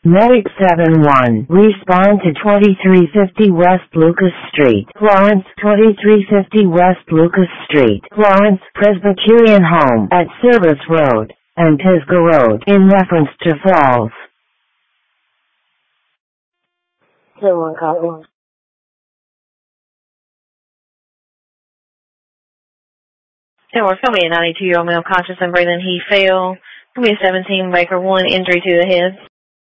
Medic 7-1, respond to 2350 West Lucas Street, Florence, 2350 West Lucas Street, Florence, Presbyterian Home at Service Road and Pisgah Road in reference to Falls. 7-1, Tower, tell me a 92-year-old male conscious and breathing. He fell. Give me a 17 Baker 1 injury to the head.